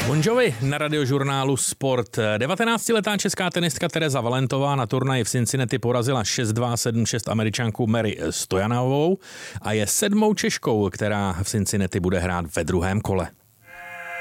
Bon Jovi na radiožurnálu Sport. 19letá česká tenistka Tereza Valentová na turnaji v Cincinnati porazila 6-2, 7-6 Američanku Mary Stojanovou a je 7. Češkou, která v Cincinnati bude hrát ve druhém kole.